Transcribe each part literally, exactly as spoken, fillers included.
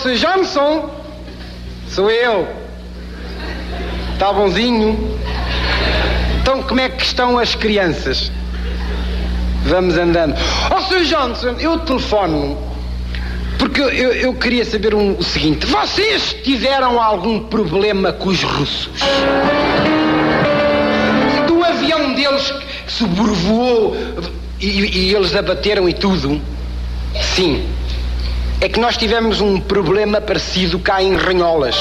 senhor Johnson? Sou eu. Tá bonzinho? Então como é que estão as crianças? Vamos andando. Ó, senhor Johnson, eu telefono porque eu, eu queria saber um, o seguinte. Vocês tiveram algum problema com os russos? Do avião deles que sobrevoou e, e eles abateram e tudo? Sim. É que nós tivemos um problema parecido cá em Ranholas.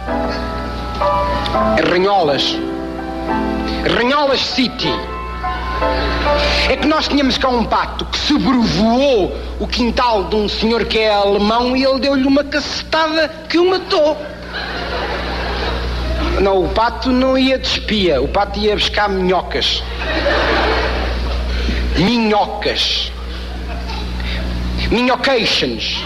Ranholas. Ranholas City. É que nós tínhamos cá um pato que sobrevoou o quintal de um senhor que é alemão e ele deu-lhe uma cacetada que o matou. Não, o pato não ia de espia, o pato ia buscar minhocas. Minhocas. Minhocations.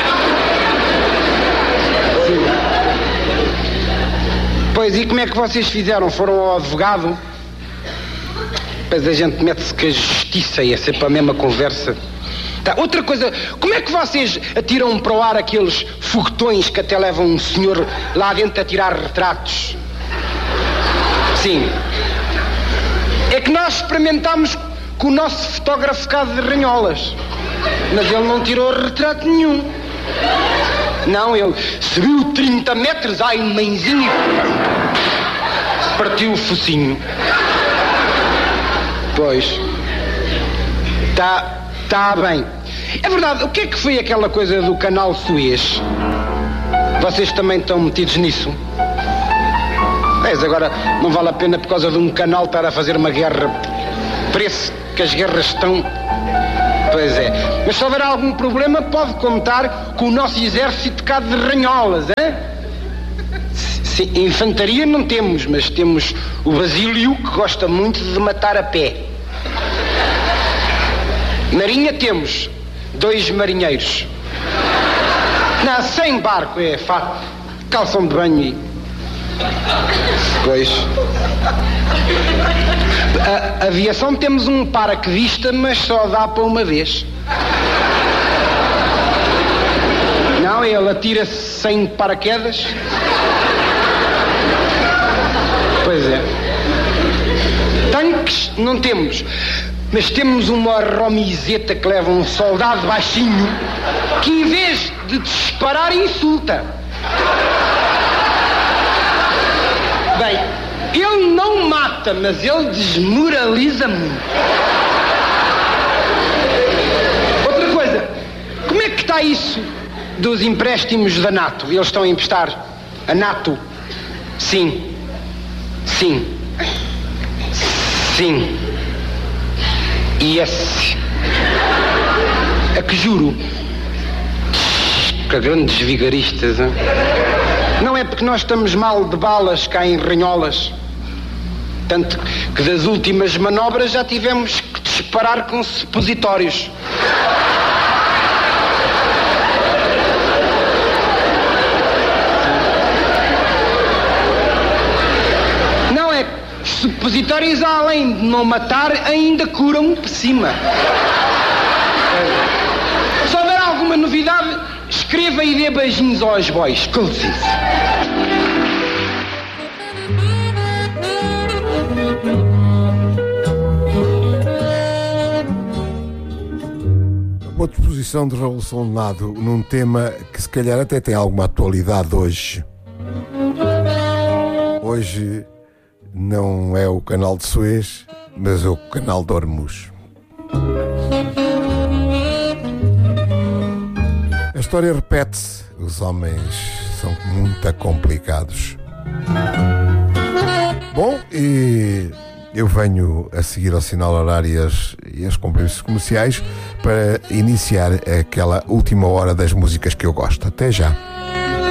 Pois, e como é que vocês fizeram? Foram ao advogado? Pois a gente mete-se com a justiça e é sempre a mesma conversa. Tá, outra coisa, como é que vocês atiram para o ar aqueles foguetões que até levam um senhor lá dentro a tirar retratos? Sim. É que nós experimentámos com o nosso fotógrafo cá de Ranholas, mas ele não tirou retrato nenhum. Não, ele subiu trinta metros, ai mãezinho, partiu o focinho. Pois. Tá, tá bem. É verdade, o que é que foi aquela coisa do canal Suez? Vocês também estão metidos nisso? Mas agora não vale a pena por causa de um canal estar a fazer uma guerra. Parece que as guerras estão... Pois é. Mas se houver algum problema pode contar com o nosso exército cá de Ranholas, hein? Sim, infantaria não temos, mas temos o Basílio, que gosta muito de matar a pé. Marinha temos dois marinheiros. Não, sem barco, é fato. Calção de banho e... Pois. A, a aviação temos um paraquedista, mas só dá para uma vez. Não, ele atira-se sem paraquedas. Pois é. Tanques não temos, mas temos uma romizeta que leva um soldado baixinho que em vez de disparar insulta. Bem, ele não mata, mas ele desmoraliza muito. Outra coisa, como é que está isso dos empréstimos da NATO? Eles estão a emprestar a NATO? Sim. Sim. Sim. E esse... É que juro. Que grandes vigaristas, hein? Não é porque nós estamos mal de balas cá em Ranholas. Tanto que das últimas manobras já tivemos que disparar com supositórios. Supositórios, além de não matar, ainda curam por cima. Se houver alguma novidade, escreva e dê beijinhos aos boys. Com licença. Uma disposição de Raul Solnado num tema que se calhar até tem alguma atualidade hoje. Hoje... Não é o canal de Suez, mas é o canal de Hormuz. A história repete-se. Os homens são muito complicados. Bom, e eu venho a seguir ao sinal horário e as, e as compromissos comerciais para iniciar aquela última hora das músicas que eu gosto. Até já.